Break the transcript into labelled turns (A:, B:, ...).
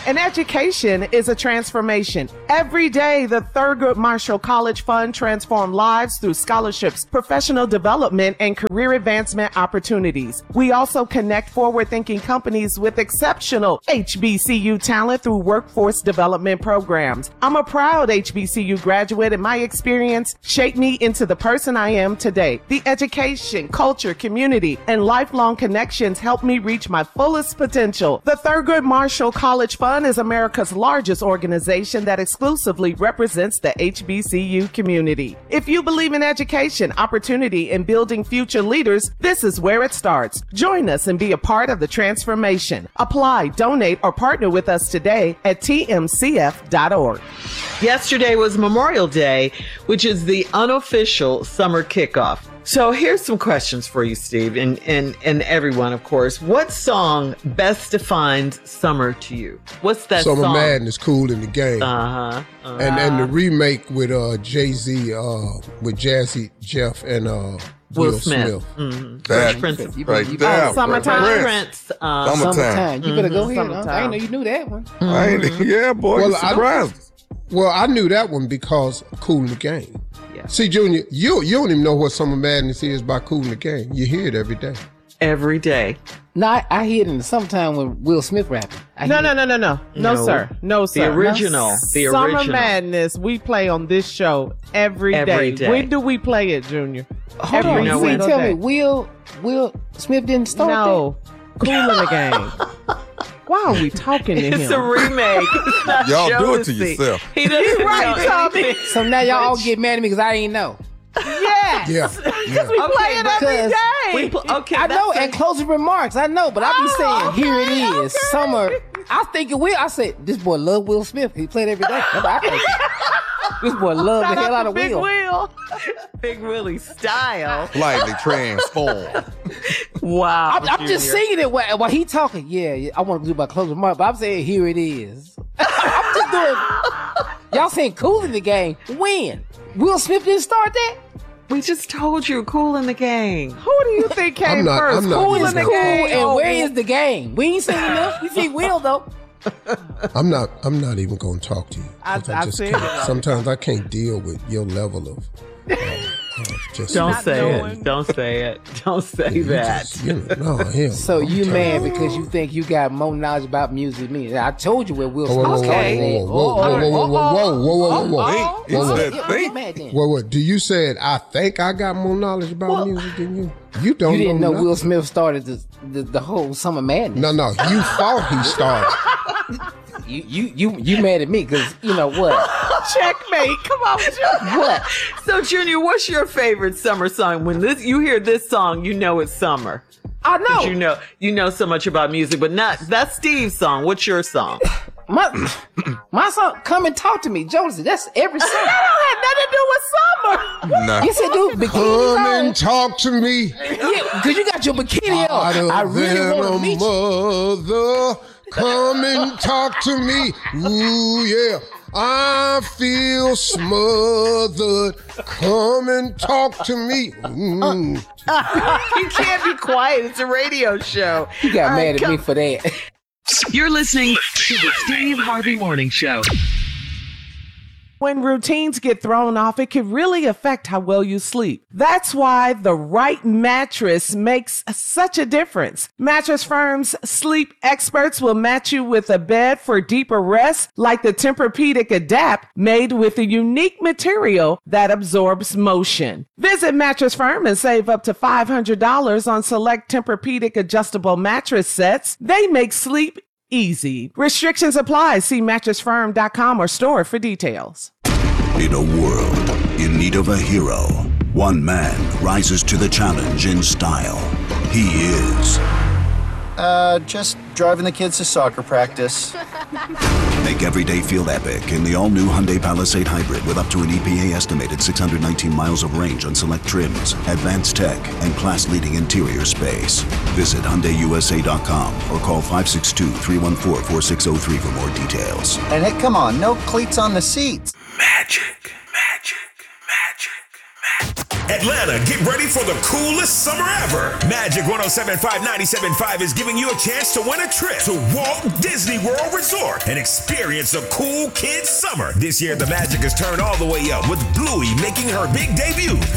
A: An education is a transformation. Every day, the Thurgood Marshall College Fund transforms lives through scholarships, professional development, and career advancement opportunities. We also connect forward-thinking companies with exceptional HBCU talent through workforce development programs. I'm a proud HBCU graduate, and my experience shaped me into the person I am today. The education, culture, community, and lifelong connections helped me reach my fullest potential. The Thurgood Marshall College Fund is America's largest organization that exclusively represents the HBCU community. If you believe in education, opportunity, and building future leaders, this is where it starts. Join us and be a part of the transformation. Apply, donate, or partner with us today at tmcf.org.
B: Yesterday was Memorial Day, which is the unofficial summer kickoff. So here's some questions for you, Steve, and everyone, of course. What song best defines summer to you? What's that
C: Summer
B: song?
C: Madness, Cool in the Game. And the remake with Jay-Z, with Jazzy Jeff and Will Smith.
B: Mm-hmm.
D: That
B: Prince.
D: right there.
A: Summertime.
B: Prince.
D: Summertime.
E: You better go ahead.
A: Summertime.
E: I didn't know you knew that one.
D: Yeah, boy,
C: Well,
D: you surprised.
C: Well, I knew that one because of Cool in the Game.
B: Yeah.
C: See, Junior, you don't even know what Summer Madness is by Cool in the Game. You hear it every day.
B: Every day.
E: No, I hear it in the summertime when Will Smith rapping.
A: No,
B: No.
A: sir. No, sir.
B: The original. The
A: Summer
B: original.
A: Madness, we play on this show every day. When do we play it, Junior?
E: Hold on,
B: know
E: you
B: when.
E: tell me, Will Smith didn't start
A: No. Cool in the Game. Why are we talking to
B: It's a
A: him?
B: remake. It's not
D: Y'all do it to
B: Jodeci.
D: yourself.
B: He doesn't
A: Right,
B: know
A: Tommy.
B: anything.
E: that? So now y'all all get mad at me because I ain't know.
A: Yes.
C: Yeah.
A: Because we play it every
E: because
A: day.
B: Okay,
E: I know,
B: that's
E: and closing remarks, I know, but I be saying,
A: okay,
E: here it is,
A: okay.
E: summer. I think it will. I said, this boy love Will Smith. He played every day. That's what I think. This boy love the hell out of
A: Big
E: Will.
A: Will.
B: Big Willie style.
D: Slightly transformed.
B: Wow.
E: I'm just singing it while he talking. Yeah, I want to do my closing remarks, but I'm saying, here it is. I'm just doing, y'all saying Cool in the Game. When? Will Smith didn't start that?
B: We just told you, Cool in the Gang.
A: Who do you think came first?
C: I'm not
A: Cool
C: using
A: in the
E: Cool,
A: Game.
E: and where is the game? We ain't seen enough. We see Will though.
C: I'm not even going to talk to you. 'Cause
A: I
C: just
A: said
C: can't.
A: it.
C: Sometimes I can't deal with your level of just.
B: Don't
A: Not
B: say
A: knowing.
B: it. Don't say it. Don't say
C: you
B: that.
C: just, no, hell.
E: So
C: I'm
E: you
C: telling
E: mad because you think you got more knowledge about music than me? I told you where Will Smith
C: Whoa, whoa,
E: started.
C: whoa.
D: He said,
E: Get
D: think.
E: mad then.
C: What? Do you said I think I got more knowledge about music than you? You don't.
E: You didn't know
C: nothing.
E: Will Smith started the whole Summer Madness.
C: No. You thought he started.
E: You mad at me because you know what?
A: Checkmate. Come on, Junior.
E: What?
B: So, Junior, what's your favorite summer song? When you hear this song, you know it's summer.
E: I know.
B: You know so much about music, but that's Steve's song. What's your song?
E: My song, Come and Talk to Me, Josie. That's every song.
A: That don't have nothing to do with summer.
D: Nah.
E: Yes, it do. Bikini
C: Come
E: song.
C: and talk to me.
E: Yeah, because you got your bikini on. I really want to meet you.
C: Mother, come and talk to me. Ooh, yeah. I feel smothered. Come and talk to me.
B: You can't be quiet. It's a radio show.
E: You got mad at me for that.
F: You're listening to the Steve Harvey Morning Show.
A: When routines get thrown off, it can really affect how well you sleep. That's why the right mattress makes such a difference. Mattress Firm's sleep experts will match you with a bed for deeper rest, like the Tempur-Pedic Adapt, made with a unique material that absorbs motion. Visit Mattress Firm and save up to $500 on select Tempur-Pedic adjustable mattress sets. They make sleep easy. Restrictions apply. See mattressfirm.com or store for details.
G: In a world in need of a hero, one man rises to the challenge in style. He is.
H: Just driving the kids to soccer practice.
G: Make every day feel epic in the all-new Hyundai Palisade Hybrid with up to an EPA-estimated 619 miles of range on select trims, advanced tech, and class-leading interior space. Visit HyundaiUSA.com or call 562-314-4603 for more details.
H: And hey, come on, no cleats on the seats.
G: Magic, magic, magic, magic.
I: Atlanta, get ready for the coolest summer ever. Magic 107.5 97.5 is giving you a chance to win a trip to Walt Disney World Resort and experience a cool kids summer. This year, the magic is turned all the way up with Bluey making her big debut.